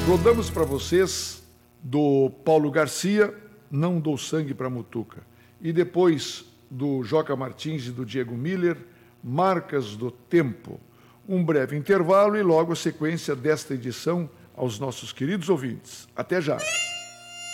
Rodamos para vocês do Paulo Garcia, Não Dou Sangue para Mutuca. E depois do Joca Martins e do Diego Miller, Marcas do Tempo. Um breve intervalo e logo a sequência desta edição aos nossos queridos ouvintes. Até já!